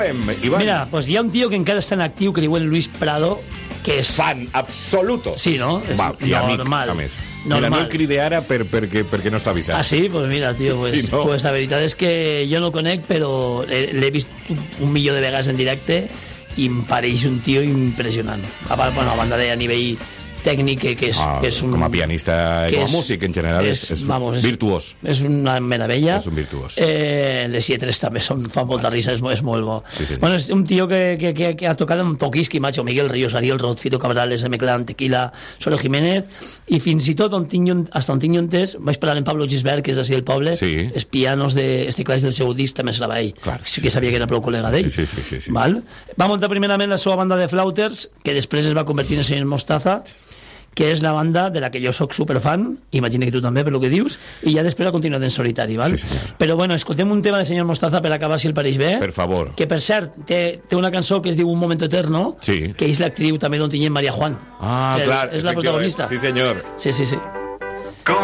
Iván. Mira, pues hi ha un tio que encara està en actiu que diuen Luis Prado, que és... Fan absoluto. Sí, no? És I amic, normal. a més. Normal. Mira, no el cride ara perquè no està avisat. Ah, sí? Pues mira, tio, pues, Sí, no? pues la veritat és que jo no el conec, però l'he vist 1 milió de vegades en directe i em pareix un tio impressionant. A banda de a nivell tècnic, que és un... Com a pianista i com a músic, en general, és virtuós. És una meravella. És un virtuós. Les lletres també fan molta risa, és molt bo. Sí. Bueno, és un tio que ha tocat amb Toquiski, macho, Miguel Ríos, Ariel Roth, Fito Cabrales, M-Clan, Tequila, Solo Jiménez, i fins i tot, hasta on tinc jo entès, vaig parlar amb Pablo Gisbert, que és d'ací del poble, els pianos dels teclats del seu disc també es grava ell. Sí que sabia que era prou col·lega d'ell. Sí. Val? Va muntar primerament la seva banda de flauters, que després es va convertir en Senyor Mostaza, que és la banda de la que jo sóc superfan, imagina que tu també, per lo que dius, i ja després ha continuat en solitari, val? Sí, senyor. Però bueno, escoltem un tema de Senyor Mostaza per acabar, si el pareix bé. Per favor. Que, per cert, té una cançó que es diu Un momento eterno, sí, que és l'actriu també d'Ontinyent, Maria Juan. Ah, clar. És la protagonista. Sí, senyor. Sí.